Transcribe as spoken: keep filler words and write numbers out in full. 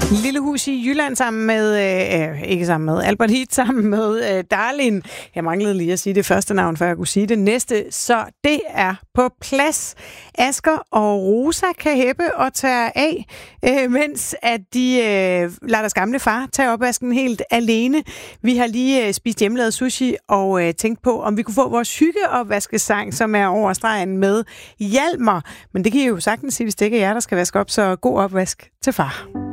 Lille hus i Jylland sammen med, øh, ikke sammen med, Albert Heat sammen med øh, Darlin. Jeg manglede lige at sige det første navn, før jeg kunne sige det næste, så det er på plads. Asger og Rosa kan hæppe og tage af, øh, mens at de øh, lader deres gamle far tage opvasken helt alene. Vi har lige øh, spist hjemmelavet sushi og øh, tænkt på, om vi kunne få vores hyggeopvaskesang, som er over stregen med Hjalmar. Men det kan I jo sagtens sige, hvis det ikke er jer, der skal vaske op, så god opvask til far.